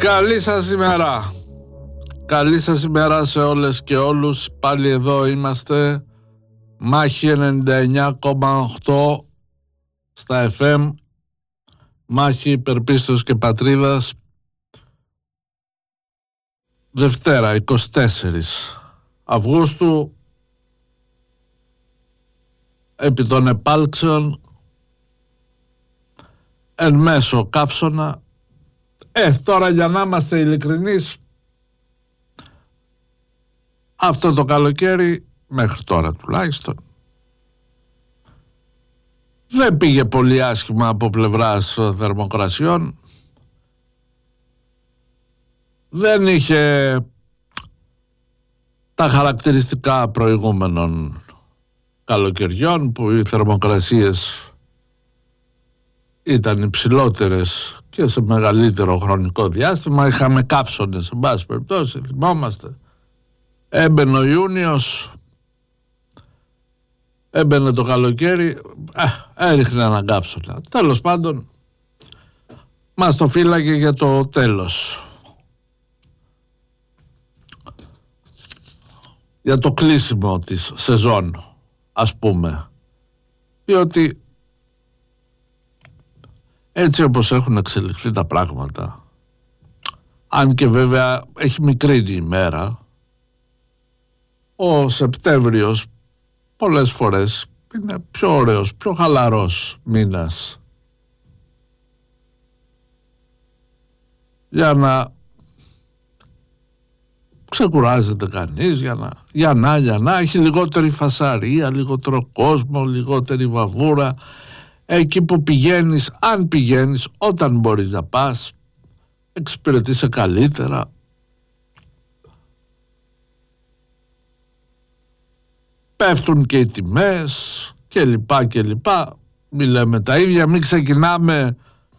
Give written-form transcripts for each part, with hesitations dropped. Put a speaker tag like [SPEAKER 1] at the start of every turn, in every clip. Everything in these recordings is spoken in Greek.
[SPEAKER 1] Καλή σας ημέρα. Καλή σας ημέρα σε όλες και όλους. Πάλι εδώ είμαστε. Μάχη 99,8 στα FM. Μάχη υπερπίστος και πατρίδας. Δευτέρα 24 Αυγούστου. Επί των επάλξεων εν μέσω καύσωνα. Τώρα για να είμαστε ειλικρινείς, αυτό το καλοκαίρι μέχρι τώρα τουλάχιστον δεν πήγε πολύ άσχημα από πλευράς θερμοκρασιών. Δεν είχε τα χαρακτηριστικά προηγούμενων καλοκαιριών που οι θερμοκρασίες ήταν υψηλότερες και σε μεγαλύτερο χρονικό διάστημα. Είχαμε καύσωνες, σε πάση περιπτώσει, θυμόμαστε. Έμπαινε ο Ιούνιος, έμπαινε το καλοκαίρι, έριχνε έναν καύσωνα. Τέλος πάντων, μας το φύλαγε για το τέλος. Για το κλείσιμο της σεζόν, ας πούμε. Διότι έτσι όπως έχουν εξελιχθεί τα πράγματα, αν και βέβαια έχει μικρύνει η ημέρα, ο Σεπτέμβριος πολλές φορές είναι πιο ωραίος, πιο χαλαρός μήνας για να ξεκουράζεται κανείς, για να έχει λιγότερη φασαρία, λιγότερο κόσμο, λιγότερη βαβούρα. Εκεί που πηγαίνεις, αν πηγαίνεις, όταν μπορείς να πας, εξυπηρετείσαι καλύτερα. Πέφτουν και οι τιμές και λοιπά και λοιπά. Μη λέμε τα ίδια, μην ξεκινάμε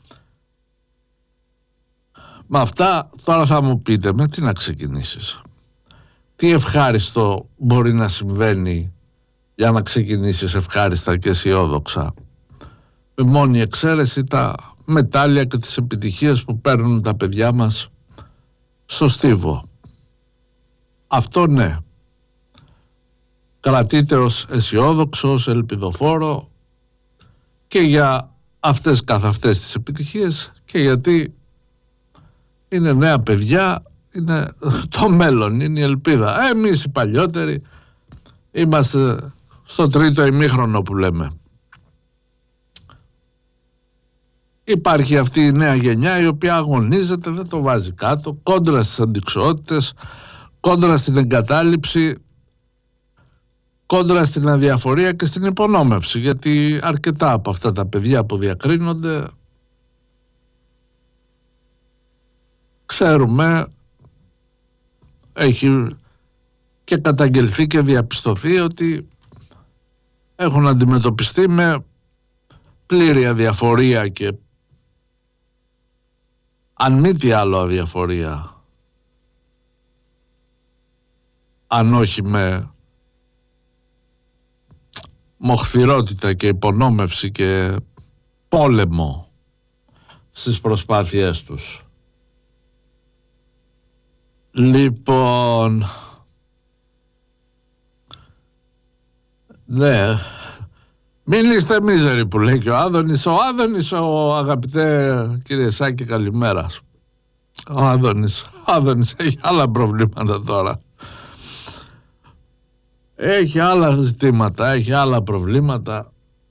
[SPEAKER 1] με αυτά. Τώρα θα μου πείτε, με τι να ξεκινήσεις? Τι ευχάριστο μπορεί να συμβαίνει για να ξεκινήσεις ευχάριστα και αισιόδοξα? Με μόνη εξαίρεση τα μετάλλια και τις επιτυχίες που παίρνουν τα παιδιά μας στο στίβο. Αυτό ναι. Κρατείτε ως αισιόδοξο, ως ελπιδοφόρο και για αυτές καθ' αυτές τις επιτυχίες, και γιατί είναι νέα παιδιά, είναι το μέλλον, είναι η ελπίδα. Εμείς οι παλιότεροι είμαστε στο τρίτο ημίχρονο που λέμε. Υπάρχει αυτή η νέα γενιά η οποία αγωνίζεται, δεν το βάζει κάτω, κόντρα στις αντιξοότητες, κόντρα στην εγκατάλειψη, κόντρα στην αδιαφορία και στην υπονόμευση, γιατί αρκετά από αυτά τα παιδιά που διακρίνονται ξέρουμε, έχει και καταγγελθεί και διαπιστωθεί ότι έχουν αντιμετωπιστεί με πλήρη αδιαφορία και αν μη τι άλλο αδιαφορία, αν όχι με μοχθηρότητα και υπονόμευση και πόλεμο στις προσπάθειές τους. Λοιπόν, ναι, μην είστε μίζεροι που λέει και ο Άδωνης. Ο Άδωνης, αγαπητέ κύριε Σάκη, καλημέρα. Ο Άδωνης έχει άλλα προβλήματα τώρα. Έχει άλλα ζητήματα, έχει άλλα προβλήματα.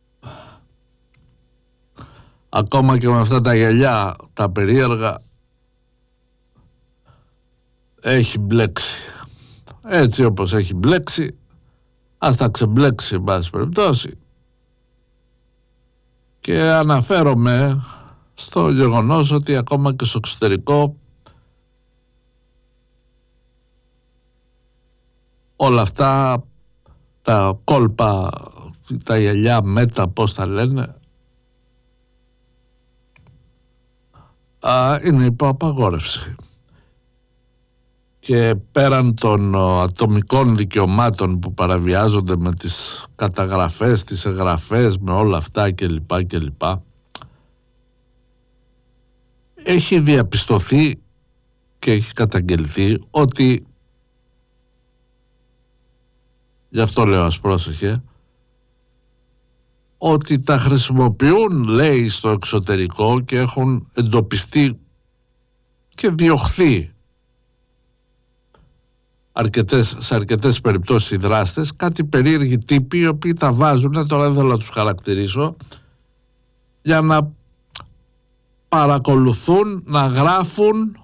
[SPEAKER 1] Ακόμα και με αυτά τα γυαλιά, τα περίεργα, έχει μπλέξει. Έτσι όπως έχει μπλέξει, ας τα ξεμπλέξει εν πάση περιπτώσει. Και αναφέρομαι στο γεγονός ότι ακόμα και στο εξωτερικό όλα αυτά τα κόλπα, τα γυαλιά μέτα, πώς τα λένε, είναι υπό απαγόρευση. Και πέραν των ατομικών δικαιωμάτων που παραβιάζονται με τις καταγραφές, τις εγγραφές, με όλα αυτά κλπ, έχει διαπιστωθεί και έχει καταγγελθεί ότι, γι' αυτό λέω ας πρόσεχε, ότι τα χρησιμοποιούν, λέει, στο εξωτερικό και έχουν εντοπιστεί και διωχθεί σε αρκετές περιπτώσεις οι δράστες, κάτι περίεργοι τύποι οι οποίοι τα βάζουν, τώρα δεν θέλω να τους χαρακτηρίσω, για να παρακολουθούν, να γράφουν,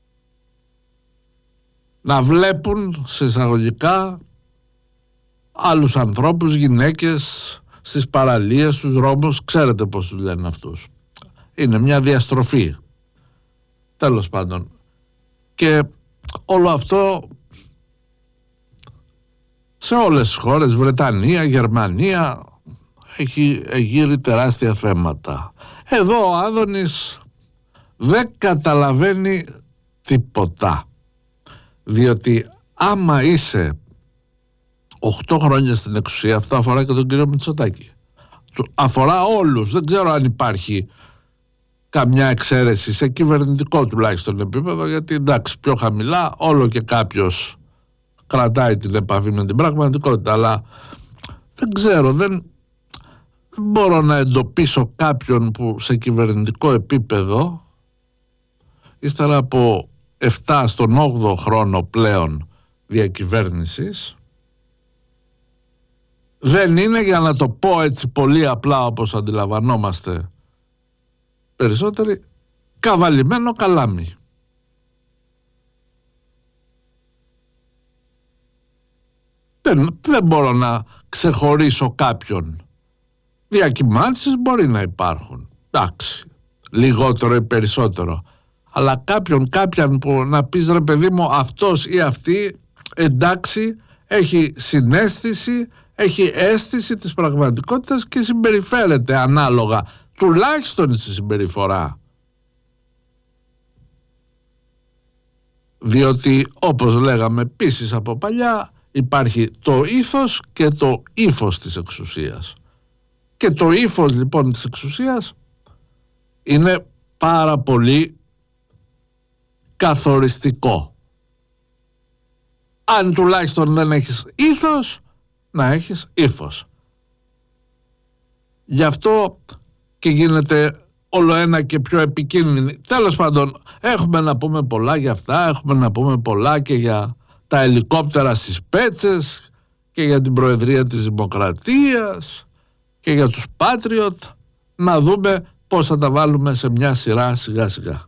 [SPEAKER 1] να βλέπουν σε εισαγωγικά άλλους ανθρώπους, γυναίκες, στις παραλίες, στους δρόμους, ξέρετε πώς τους λένε αυτούς. Είναι μια διαστροφή. Τέλος πάντων. Και όλο αυτό σε όλες τις χώρες, Βρετανία, Γερμανία, έχει γύρει τεράστια θέματα. Εδώ ο Άδωνης δεν καταλαβαίνει τίποτα. Διότι άμα είσαι 8 χρόνια στην εξουσία, αυτό αφορά και τον κύριο Μητσοτάκη. Αφορά όλους. Δεν ξέρω αν υπάρχει καμιά εξαίρεση σε κυβερνητικό τουλάχιστον επίπεδο, γιατί εντάξει, πιο χαμηλά όλο και κάποιος κρατάει την επαφή με την πραγματικότητα, αλλά δεν ξέρω, δεν μπορώ να εντοπίσω κάποιον που σε κυβερνητικό επίπεδο, ύστερα από 7 στον 8ο χρόνο πλέον διακυβέρνησης, δεν είναι, για να το πω έτσι πολύ απλά όπως αντιλαμβανόμαστε περισσότεροι, καβαλημένο καλάμι. Δεν μπορώ να ξεχωρίσω κάποιον. Διακυμάνσεις μπορεί να υπάρχουν, εντάξει, λιγότερο ή περισσότερο, αλλά κάποιον που να πεις ρε παιδί μου, αυτός ή αυτή, εντάξει, έχει συναίσθηση, έχει αίσθηση της πραγματικότητας και συμπεριφέρεται ανάλογα, τουλάχιστον στη συμπεριφορά. Διότι, όπως λέγαμε επίσης από παλιά, υπάρχει το ήθος και το ύφος της εξουσίας. Και το ύφος λοιπόν της εξουσίας είναι πάρα πολύ καθοριστικό. Αν τουλάχιστον δεν έχεις ήθος, να έχεις ύφος. Γι' αυτό και γίνεται όλο ένα και πιο επικίνδυνη. Τέλος πάντων, έχουμε να πούμε πολλά για αυτά, έχουμε να πούμε πολλά και για τα ελικόπτερα στις Πέτσες και για την Προεδρία της Δημοκρατίας και για τους Patriot. Να δούμε πώς θα τα βάλουμε σε μια σειρά σιγά σιγά.